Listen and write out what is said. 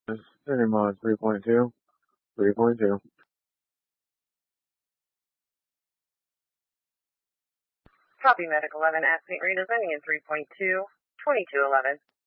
Center mod 3.2. 3.2. Copy Medic 11 at St. Rita's ending in 3.2, 2211.